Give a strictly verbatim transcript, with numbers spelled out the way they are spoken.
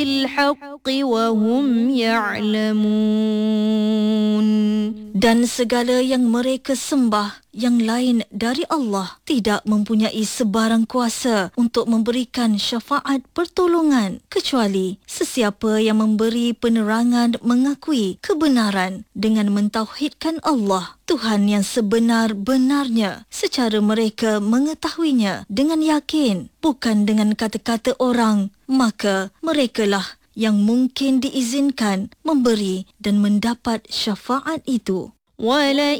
الحق وهم يعلمون. Dan segala yang mereka sembah yang lain dari Allah tidak mempunyai sebarang kuasa untuk memberikan syafaat pertolongan kecuali sesiapa yang memberi penerangan mengakui kebenaran dengan mentauhidkan Allah, Tuhan yang sebenar-benarnya, secara mereka mengetahuinya dengan yakin, bukan dengan kata-kata orang, maka merekalah yang mungkin diizinkan memberi dan mendapat syafaat itu. وَلَئِن